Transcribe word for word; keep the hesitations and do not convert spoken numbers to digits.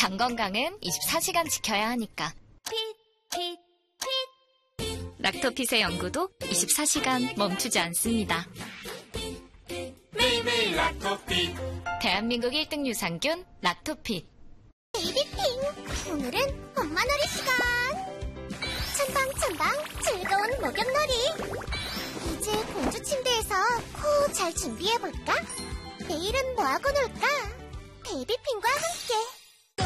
장 건강은 이십사 시간 지켜야 하니까. 핏, 핏, 핏. 락토핏의 연구도 이십사 시간 멈추지 않습니다. 매일매일 락토핏. 대한민국 일 등 유산균 락토핏. 베이비핑, 오늘은 엄마놀이 시간. 첨방첨방 즐거운 목욕놀이. 이제 공주 침대에서 코 잘 준비해볼까? 내일은 뭐하고 놀까? 베이비핑과 함께